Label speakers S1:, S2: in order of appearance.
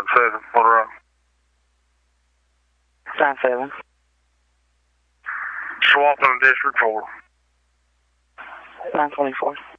S1: 9-7. What are up?
S2: 9-7.
S1: Swapping in District 4.
S2: 924.